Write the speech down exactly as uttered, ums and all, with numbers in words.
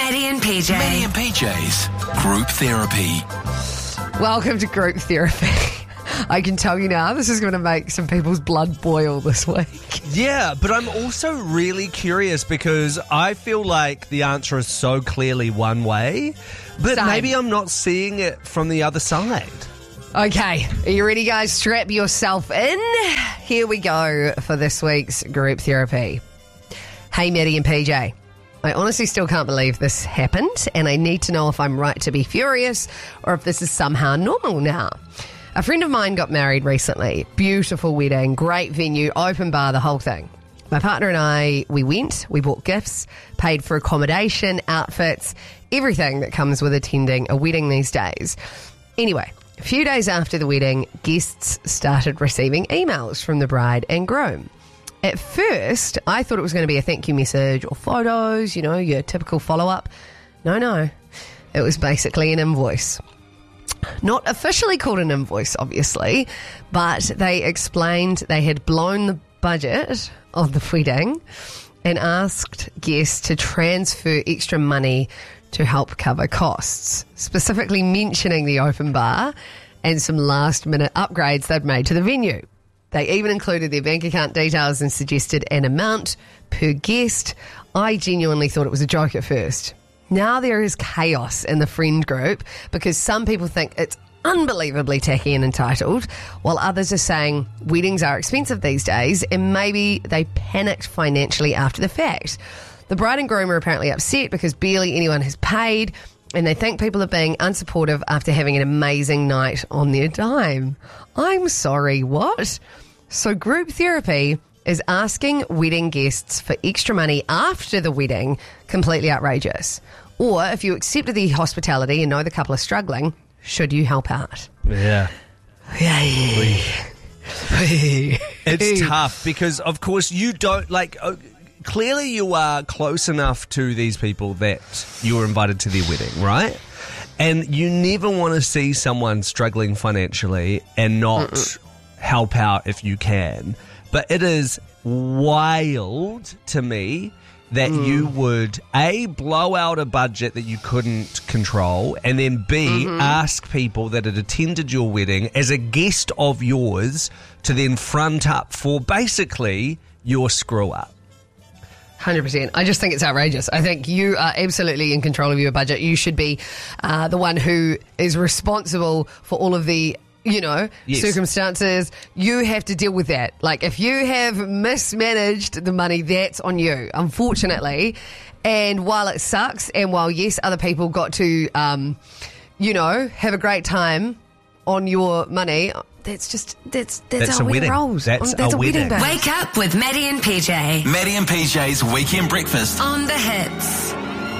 Maddie and P J. Maddie and P J's Group Therapy. Welcome to Group Therapy. I can tell you now, this is going to make some people's blood boil this week. Yeah, but I'm also really curious because I feel like the answer is so clearly one way, but Same. maybe I'm not seeing it from the other side. Okay, are you ready, guys? Strap yourself in. Here we go for this week's Group Therapy. Hey, Maddie and P J. I honestly still can't believe this happened, and I need to know if I'm right to be furious or if this is somehow normal now. A friend of mine got married recently. Beautiful wedding, great venue, open bar, the whole thing. My partner and I, we went, we bought gifts, paid for accommodation, outfits, everything that comes with attending a wedding these days. Anyway, a few days after the wedding, guests started receiving emails from the bride and groom. At first, I thought it was going to be a thank you message or photos, you know, your typical follow-up. No, no. It was basically an invoice. Not officially called an invoice, obviously, but they explained they had blown the budget of the wedding and asked guests to transfer extra money to help cover costs, specifically mentioning the open bar and some last-minute upgrades they'd made to the venue. They even included their bank account details and suggested an amount per guest. I genuinely thought it was a joke at first. Now there is chaos in the friend group because some people think it's unbelievably tacky and entitled, while others are saying weddings are expensive these days and maybe they panicked financially after the fact. The bride and groom are apparently upset because barely anyone has paid, and they think people are being unsupportive after having an amazing night on their dime. I'm sorry, what? So group therapy is asking wedding guests for extra money after the wedding completely outrageous. Or if you accepted the hospitality and know the couple are struggling, should you help out? Yeah. Yay. It's tough because, of course, you don't, like, uh, clearly you are close enough to these people that you were invited to their wedding, right? And you never want to see someone struggling financially and not Mm-mm. help out if you can. But it is wild to me that mm. you would, A, blow out a budget that you couldn't control, and then B, mm-hmm. ask people that had attended your wedding as a guest of yours to then front up for basically your screw-up. one hundred percent. I just think it's outrageous. I think you are absolutely in control of your budget. You should be uh, the one who is responsible for all of the, you know, yes. circumstances. You have to deal with that. Like, if you have mismanaged the money, that's on you, unfortunately. And while it sucks, and while, yes, other people got to, um, you know, have a great time on your money, that's just, that's that's, that's how a wedding wedding. rolls. That's, that's a, a wedding. wedding. Wake up with Maddie and P J. Maddie and P J's Weekend Breakfast. On the hits.